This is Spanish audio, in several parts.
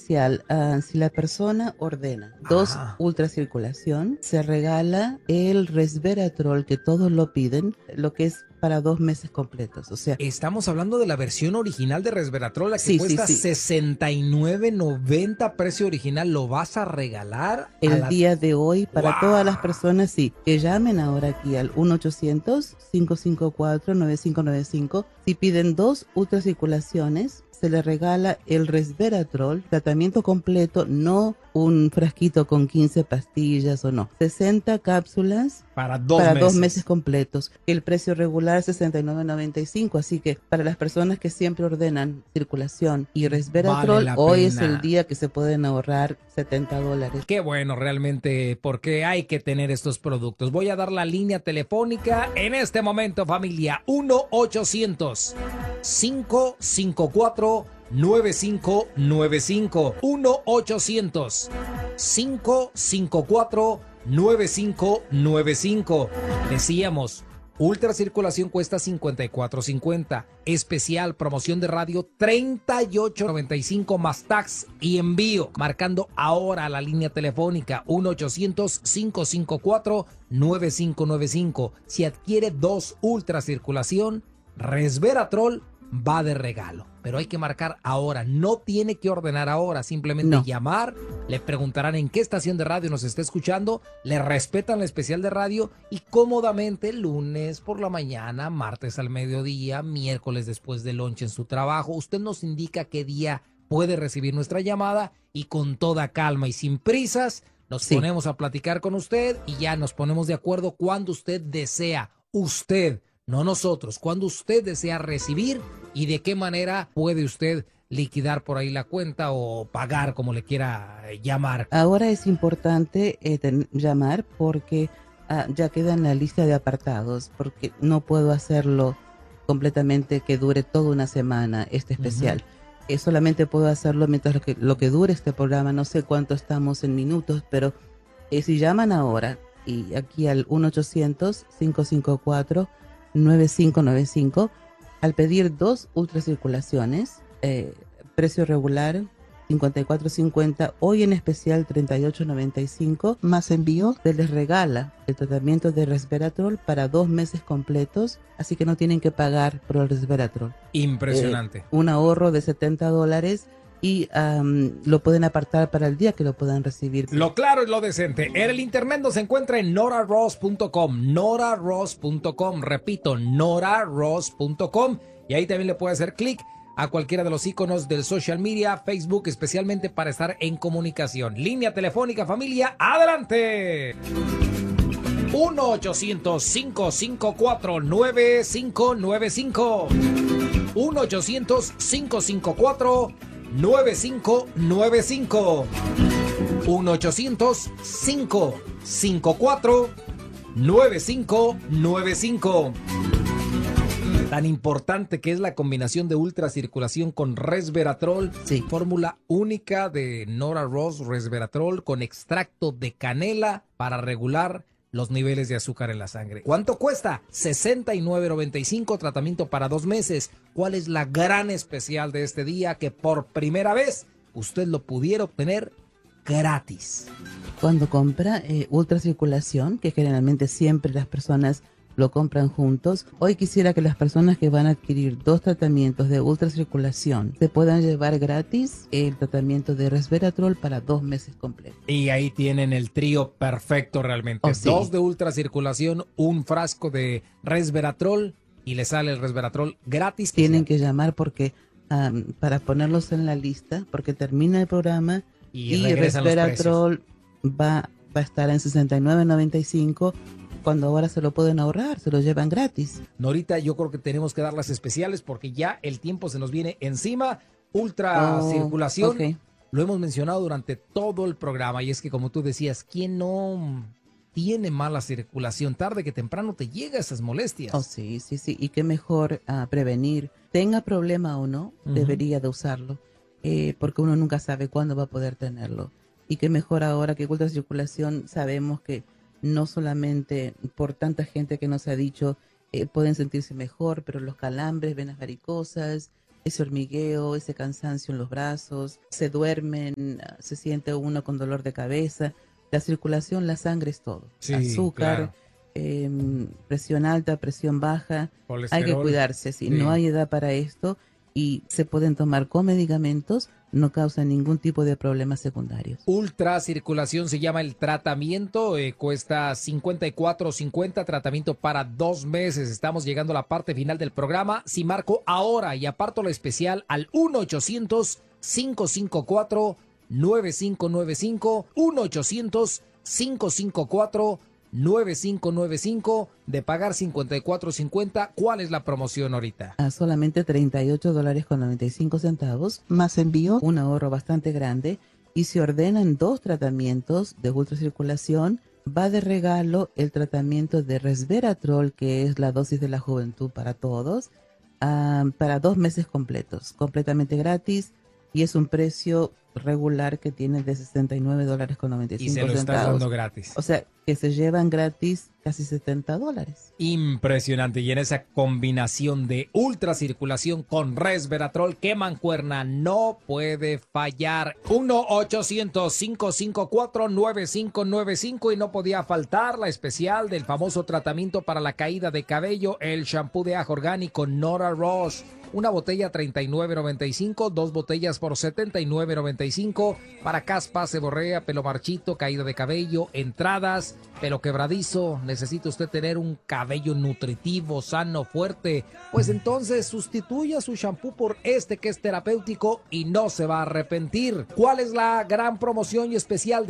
especial. Si la persona ordena dos ultracirculación, se regala el resveratrol que todos lo piden, lo que es para 2 meses completos. O sea, estamos hablando de la versión original de resveratrol, la que sí, cuesta sí. 69.90 precio original. ¿Lo vas a regalar? El día de hoy para todas las personas, sí, que llamen ahora aquí al 1-800-554-9595. Si piden 2 ultracirculaciones, se les regala el resveratrol, tratamiento completo, no un frasquito con 15 pastillas o no. 60 cápsulas para 2 meses completos. El precio regular es $69.95, así que para las personas que siempre ordenan circulación y resveratrol, Vale hoy pena. es el día que se pueden ahorrar $70. Qué bueno, realmente, porque hay que tener estos productos. Voy a dar la línea telefónica en este momento, familia. 1-800-554-9595. 1-800-554-9595. Decíamos, ultracirculación cuesta $54.50. Especial, promoción de radio, $38.95 más tax y envío. Marcando ahora la línea telefónica 1-800-554-9595. Si adquiere 2 ultracirculación, resveratrol va de regalo. Pero hay que marcar ahora, no tiene que ordenar ahora, simplemente llamar, le preguntarán en qué estación de radio nos está escuchando, le respetan la especial de radio y cómodamente lunes por la mañana, martes al mediodía, miércoles después del lunch en su trabajo, usted nos indica qué día puede recibir nuestra llamada y con toda calma y sin prisas nos ponemos a platicar con usted y ya nos ponemos de acuerdo cuando usted desea, usted, no nosotros, cuando usted desea recibir y de qué manera puede usted liquidar por ahí la cuenta o pagar, como le quiera llamar. Ahora es importante llamar porque ya queda en la lista de apartados, porque no puedo hacerlo completamente que dure toda una semana este especial. Solamente puedo hacerlo mientras lo que dure este programa. No sé cuánto estamos en minutos, pero si llaman ahora y aquí al 1-800-554-9595, al pedir 2 ultracirculaciones, precio regular $54.50, hoy en especial $38.95 más envío, se les regala el tratamiento de resveratrol para 2 meses completos, así que no tienen que pagar por el resveratrol. Impresionante. Un ahorro de $70 y lo pueden apartar para el día que lo puedan recibir. Lo claro es lo decente. En el internet nos encuentra en noraross.com, noraross.com, repito, noraross.com, y ahí también le puede hacer clic a cualquiera de los iconos del social media, Facebook, especialmente para estar en comunicación. Línea telefónica, familia, ¡adelante! 1-800-554-9595. 1-800-554-9595. 1-800-554-9595. Tan importante que es la combinación de ultracirculación con resveratrol. Fórmula única de Nora Ross Resveratrol con extracto de canela para regular los niveles de azúcar en la sangre. ¿Cuánto cuesta? $69.95, tratamiento para 2 meses. ¿Cuál es la gran especial de este día? Que por primera vez usted lo pudiera obtener gratis. Cuando compra ultracirculación, que generalmente siempre las personas lo compran juntos, hoy quisiera que las personas que van a adquirir 2 tratamientos de ultracirculación se puedan llevar gratis el tratamiento de resveratrol para 2 meses completos. Y ahí tienen el trío perfecto realmente. 2 de ultracirculación, un frasco de resveratrol y le sale el resveratrol gratis. Tienen que llamar porque para ponerlos en la lista, porque termina el programa y resveratrol va a estar en $69.95. Cuando ahora se lo pueden ahorrar, se lo llevan gratis. Norita, yo creo que tenemos que dar las especiales porque ya el tiempo se nos viene encima. Ultracirculación, lo hemos mencionado durante todo el programa y es que como tú decías, ¿quién no tiene mala circulación? Tarde que temprano te llega esas molestias. Sí, y qué mejor prevenir. Tenga problema o no, debería de usarlo, porque uno nunca sabe cuándo va a poder tenerlo. Y qué mejor ahora que ultracirculación sabemos que no solamente por tanta gente que nos ha dicho pueden sentirse mejor, pero los calambres, venas varicosas, ese hormigueo, ese cansancio en los brazos, se duermen, se siente uno con dolor de cabeza. La circulación, la sangre es todo. Sí, azúcar, presión alta, presión baja. Hay que cuidarse, sí. No hay edad para esto y se pueden tomar con medicamentos, no causan ningún tipo de problemas secundarios. Ultracirculación se llama el tratamiento, cuesta $54.50, tratamiento para 2 meses. Estamos llegando a la parte final del programa. Si marco ahora y aparto lo especial al 1-800-554-9595, 1-800-554-9595, de pagar $54.50. ¿Cuál es la promoción ahorita? A solamente $38.95, más envío, un ahorro bastante grande. Y si ordenan 2 tratamientos de ultracirculación, va de regalo el tratamiento de resveratrol, que es la dosis de la juventud para todos, para 2 meses completos, completamente gratis, y es un precio regular que tiene de $69.95. Y se lo estás dando gratis. O sea, que se llevan gratis casi $70. Impresionante. Y en esa combinación de ultracirculación con resveratrol, ¿qué mancuerna no puede fallar? 1-800-554-9595. Y no podía faltar la especial del famoso tratamiento para la caída de cabello, el shampoo de ajo orgánico Nora Ross. Una botella $39.95, 2 botellas por $79.95 para caspa, seborrea, pelo marchito, caída de cabello, entradas, pelo quebradizo. Necesita usted tener un cabello nutritivo, sano, fuerte. Pues entonces sustituya su shampoo por este que es terapéutico y no se va a arrepentir. ¿Cuál es la gran promoción y especial de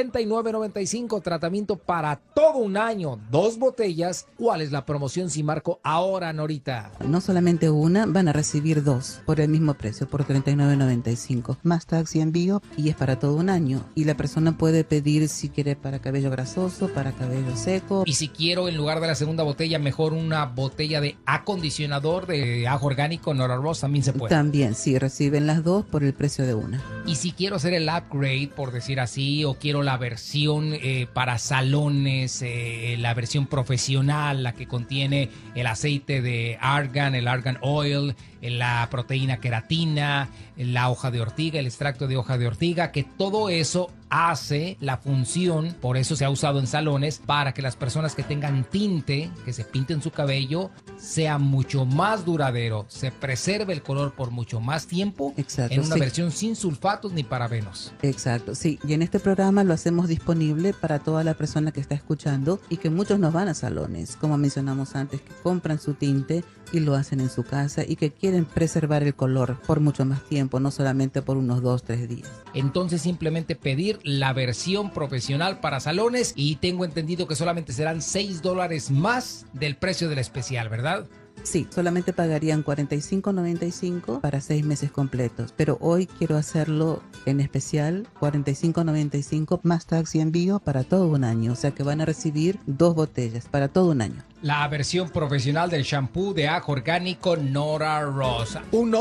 $79.95? Tratamiento para todo un año, 2 botellas. ¿Cuál es la promoción si marco ahora, Norita? No solamente una, van a recibir 2 por el mismo precio, por $39.95, más tax y envío, y es para todo un año. Y la persona puede pedir si quiere para cabello grasoso, para cabello seco. Y si quiero, en lugar de la segunda botella, mejor una botella de acondicionador de ajo orgánico Nora Ross, también se puede. También, sí, reciben las 2 por el precio de una. Y si quiero hacer el upgrade, por decir así, o quiero la versión para salones, la versión profesional, la que contiene el aceite de argan, el argan oil, la proteína queratina, la hoja de ortiga, el extracto de hoja de ortiga, que todo eso hace la función, por eso se ha usado en salones, para que las personas que tengan tinte, que se pinten su cabello, sea mucho más duradero, se preserve el color por mucho más tiempo. Exacto, en una versión sin sulfatos ni parabenos. Exacto, sí, y en este programa lo hacemos disponible para toda la persona que está escuchando y que muchos nos van a salones, como mencionamos antes, que compran su tinte y lo hacen en su casa y que quieren preservar el color por mucho más tiempo, no solamente por unos 2-3 días. Entonces simplemente pedir la versión profesional para salones y tengo entendido que solamente serán $6 más del precio del especial, ¿verdad? Sí, solamente pagarían $45.95 para 6 meses completos, pero hoy quiero hacerlo en especial, $45.95 más tax y envío para todo un año, o sea que van a recibir 2 botellas para todo un año. La versión profesional del shampoo de ajo orgánico Nora Ross.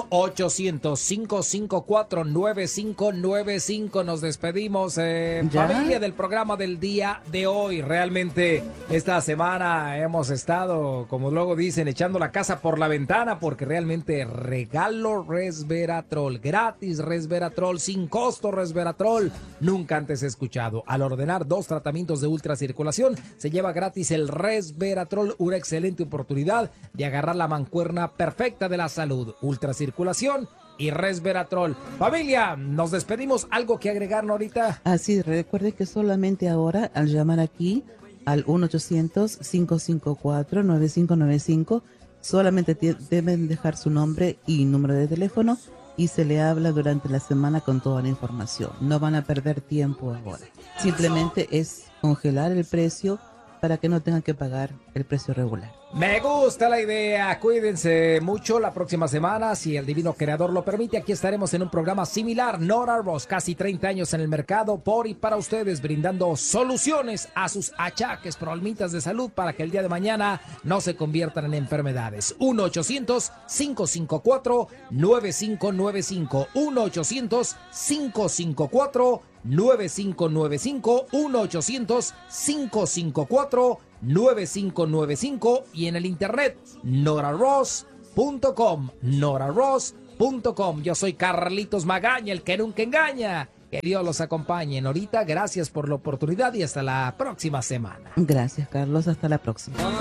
1-800-554-9595. Nos despedimos, familia, del programa del día de hoy. Realmente esta semana hemos estado, como luego dicen, echando la casa por la ventana, porque realmente regalo resveratrol, gratis resveratrol, sin costo resveratrol, nunca antes he escuchado. Al ordenar 2 tratamientos de ultracirculación, se lleva gratis el resveratrol, una excelente oportunidad de agarrar la mancuerna perfecta de la salud, ultracirculación y resveratrol. Familia, nos despedimos. ¿Algo que agregar, Norita? Así, recuerde que solamente ahora, al llamar aquí al 1-800-554-9595, solamente deben dejar su nombre y número de teléfono y se le habla durante la semana con toda la información. No van a perder tiempo ahora. Simplemente es congelar el precio para que no tengan que pagar el precio regular. Me gusta la idea. Cuídense mucho. La próxima semana, si el divino creador lo permite, aquí estaremos en un programa similar. Nora Ross, casi 30 años en el mercado, por y para ustedes, brindando soluciones a sus achaques, problemitas de salud, para que el día de mañana no se conviertan en enfermedades. 1-800-554-9595. 1-800-554-9595. 1-800-554-9595 y en el internet noraross.com, noraross.com. resveratol.com. Yo soy Carlitos Magaña, el que nunca engaña. Que Dios los acompañe. Norita, gracias por la oportunidad y hasta la próxima semana. Gracias, Carlos. Hasta la próxima.